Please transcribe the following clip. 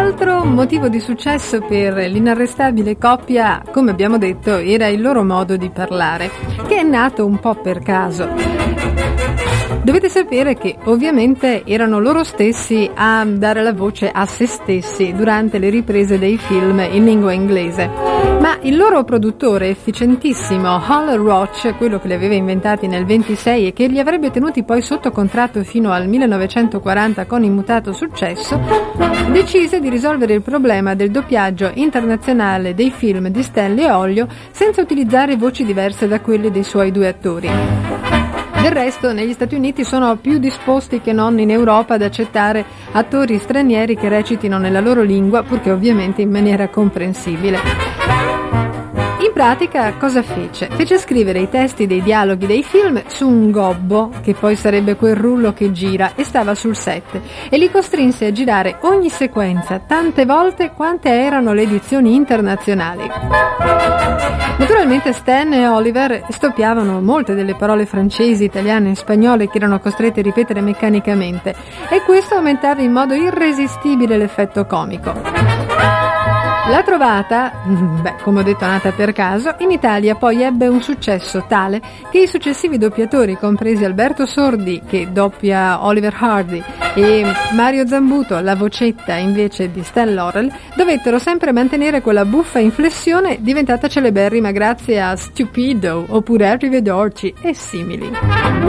L'altro motivo di successo per l'inarrestabile coppia, come abbiamo detto, era il loro modo di parlare, che è nato un po' per caso. Dovete sapere che ovviamente erano loro stessi a dare la voce a se stessi durante le riprese dei film in lingua inglese, ma il loro produttore efficientissimo Hal Roach, quello che li aveva inventati nel 26 e che li avrebbe tenuti poi sotto contratto fino al 1940 con immutato successo, decise di risolvere il problema del doppiaggio internazionale dei film di Stanley e Ollio senza utilizzare voci diverse da quelle dei suoi due attori. Del resto, negli Stati Uniti sono più disposti che non in Europa ad accettare attori stranieri che recitino nella loro lingua, purché ovviamente in maniera comprensibile. In pratica cosa fece? Fece scrivere i testi dei dialoghi dei film su un gobbo, che poi sarebbe quel rullo che gira, e stava sul set, e li costrinse a girare ogni sequenza tante volte quante erano le edizioni internazionali. Naturalmente Stan e Oliver stoppiavano molte delle parole francesi, italiane e spagnole che erano costrette a ripetere meccanicamente, e questo aumentava in modo irresistibile l'effetto comico. La trovata, come ho detto, nata per caso, in Italia poi ebbe un successo tale che i successivi doppiatori, compresi Alberto Sordi, che doppia Oliver Hardy, e Mario Zambuto, la vocetta invece di Stan Laurel, dovettero sempre mantenere quella buffa inflessione diventata celeberrima grazie a Stupido oppure Arrivederci e simili.